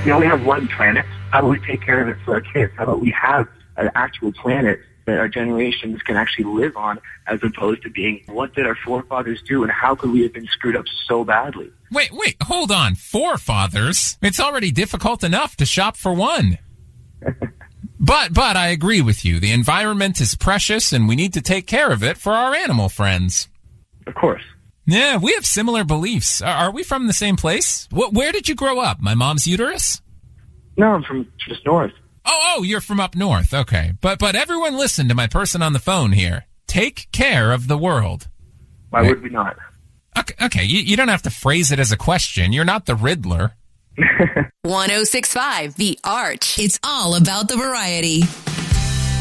we only have one planet. How about we take care of it for our kids? How about we have an actual planet that our generations can actually live on, as opposed to being, what did our forefathers do and how could we have been screwed up so badly? Wait, hold on. Forefathers? It's already difficult enough to shop for one. But I agree with you. The environment is precious and we need to take care of it for our animal friends. Of course. Yeah, we have similar beliefs. Are we from the same place? Where did you grow up? My mom's uterus? No, I'm from just north. Oh, you're from up north. Okay. But everyone listen to my person on the phone here. Take care of the world. Why would we not? Okay. You don't have to phrase it as a question. You're not the Riddler. 1065 The Arch. It's all about the variety.